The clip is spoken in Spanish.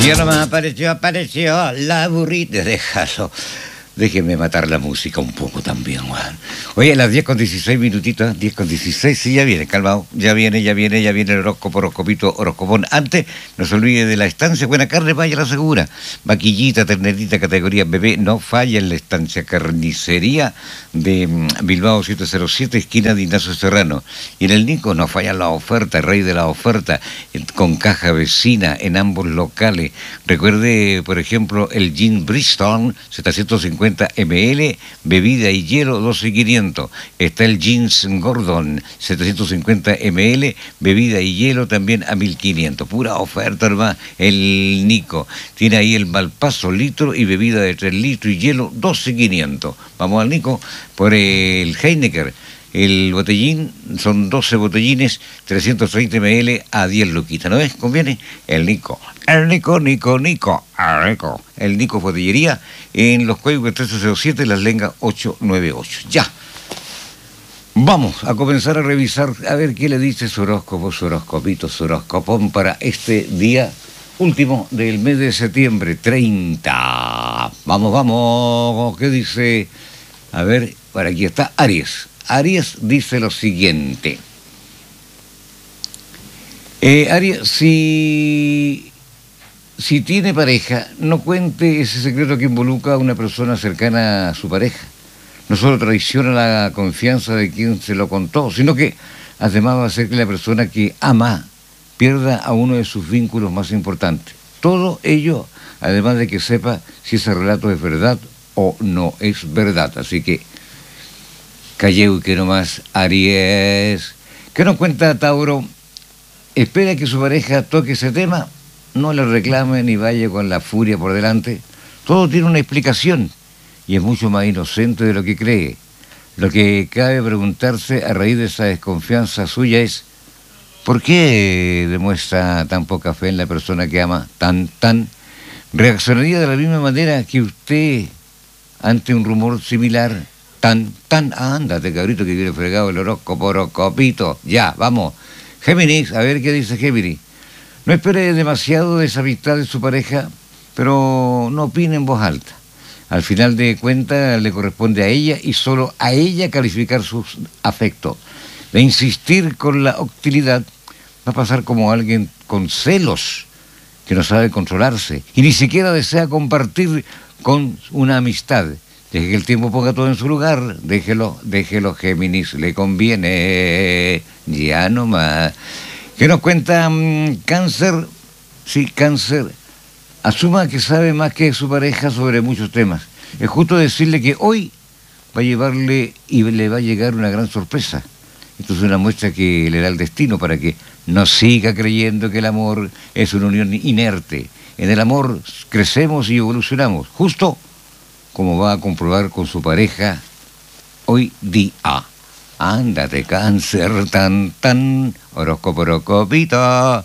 Ya nomás apareció la burrita, déjalo. Déjenme matar la música un poco también, Juan. Oye, a las 10:16 minutitos, 10:16, sí, ya viene, calmado. Ya viene el horoscopito, horoscopón. Antes, no se olvide de la estancia Buena Carne, vaya a la segura. Vaquillita, ternerita, categoría bebé, no falla en la estancia Carnicería de Bilbao 707, esquina de Ignacio Serrano. Y en el Nico no falla la oferta, rey de la oferta, con caja vecina en ambos locales. Recuerde, por ejemplo, el Gin Bristol, 750 ml, bebida y hielo, 12.500. Está el Jeans Gordon, 750 ml, bebida y hielo también a 1.500. Pura oferta, hermano. El Nico tiene ahí el Malpaso litro y bebida de 3 litros y hielo, 12.500. Vamos al Nico por el Heineken. El botellín son 12 botellines, 330 ml a 10 luquitas. ¿No ves? ¿Conviene? El Nico. El Nico. El Nico Botillería en los códigos 1307, Las Lengas 898. Ya. Vamos a comenzar a revisar, a ver qué le dice su horóscopo, su horoscopito, su horoscopón para este día último del mes de septiembre, 30. Vamos. ¿Qué dice? A ver, por aquí está Aries. Aries dice lo siguiente. Aries, si tiene pareja, no cuente ese secreto que involucra a una persona cercana a su pareja. No solo traiciona la confianza de quien se lo contó, sino que además va a hacer que la persona que ama pierda a uno de sus vínculos más importantes. Todo ello, además de que sepa si ese relato es verdad o no es verdad. Así que calleu que no más, Aries. ¿Qué nos cuenta Tauro? Espera que su pareja toque ese tema, no le reclame ni vaya con la furia por delante. Todo tiene una explicación y es mucho más inocente de lo que cree. Lo que cabe preguntarse a raíz de esa desconfianza suya es: ¿por qué demuestra tan poca fe en la persona que ama tan? ¿Reaccionaría de la misma manera que usted ante un rumor similar? Ándate, cabrito, que viene fregado el horoscopito. Ya, vamos. Géminis, a ver qué dice Géminis. No espere demasiado de esa amistad de su pareja, pero no opine en voz alta. Al final de cuentas le corresponde a ella y solo a ella calificar sus afectos. De insistir con la hostilidad va a pasar como alguien con celos, que no sabe controlarse y ni siquiera desea compartir con una amistad. Deje que el tiempo ponga todo en su lugar. Déjelo, Géminis, le conviene. Ya no más. ¿Qué nos cuenta Cáncer? Sí, Cáncer. Asuma que sabe más que su pareja sobre muchos temas. Es justo decirle que hoy va a llevarle y le va a llegar una gran sorpresa. Esto es una muestra que le da el destino para que no siga creyendo que el amor es una unión inerte. En el amor crecemos y evolucionamos. Justo como va a comprobar con su pareja hoy día. Ándate, Cáncer, horóscopito.